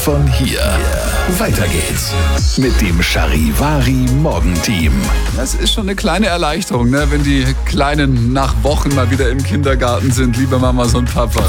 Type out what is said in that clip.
Von hier. Weiter geht's mit dem Charivari Morgenteam. Das ist schon eine kleine Erleichterung, ne? Wenn die Kleinen nach Wochen mal wieder im Kindergarten sind, liebe Mamas und Papas.